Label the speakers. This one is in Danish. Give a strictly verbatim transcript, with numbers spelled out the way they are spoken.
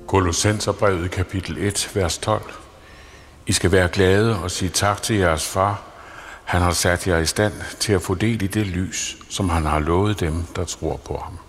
Speaker 1: Kolossenserbrevet kapitel et, vers tolv. I skal være glade og sige tak til jeres far. Han har sat jer i stand til at få del i det lys, som han har lovet dem, der tror på ham.